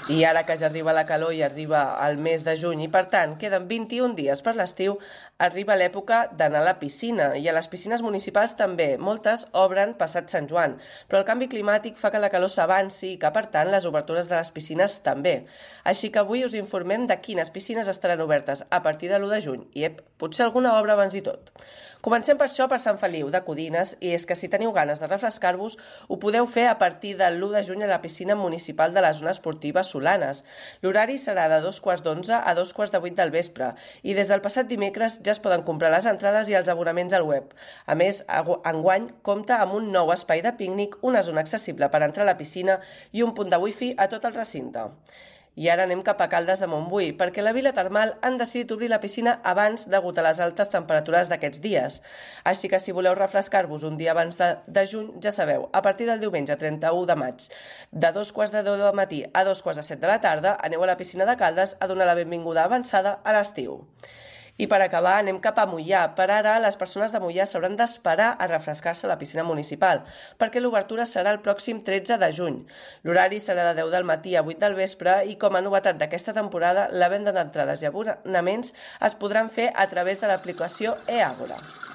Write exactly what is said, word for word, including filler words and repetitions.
I ara que ja arriba la calor i arriba el mes de juny i, per tant, queden vint-i-un dies per l'estiu, arriba l'època d'anar a la piscina. I a les piscines municipals també. Moltes obren passat Sant Joan, però el canvi climàtic fa que la calor s'avanci i que, per tant, les obertures de les piscines també. Així que avui us informem de quines piscines estaran obertes a partir de l'u de juny. I, ep, potser alguna obra abans i tot. Comencem per això per Sant Feliu de Codines, i és que si teniu ganes de refrescar-vos, ho podeu fer a partir de l'u de juny a la piscina municipal de la zona esportiva Solanes. L'horari serà de dos quarts d'onze a dos quarts de vuit del vespre i des del passat dimecres ja es poden comprar les entrades i els abonaments al web. A més, enguany compta amb un nou espai de pícnic, una zona accessible per entrar a la piscina i un punt de wifi a tot el recinte. I ara anem cap a Caldes de Montbui, perquè la Vila Termal han decidit obrir la piscina abans degut a les altes temperatures d'aquests dies. Així que si voleu refrescar-vos un dia abans de, de juny, ja sabeu, a partir del diumenge trenta-u de maig, de dos quarts de deu del matí a dos quarts de set de la tarda, aneu a la piscina de Caldes a donar la benvinguda avançada a l'estiu. I per acabar anem cap a Moià. Per ara, les persones de Moià s'hauran d'esperar a refrescar-se a la piscina municipal, perquè l'obertura serà el pròxim tretze de juny. L'horari serà de deu del matí a vuit del vespre i, com a novetat d'aquesta temporada, la venda d'entrades i abonaments es podran fer a través de l'aplicació eAgora.